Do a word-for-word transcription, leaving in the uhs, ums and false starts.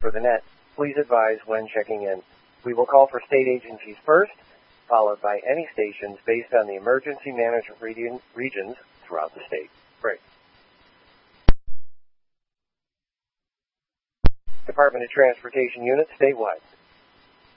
for the net, please advise when checking in. We will call for state agencies first, followed by any stations based on the emergency management region, regions throughout the state. Great. Department of Transportation units statewide.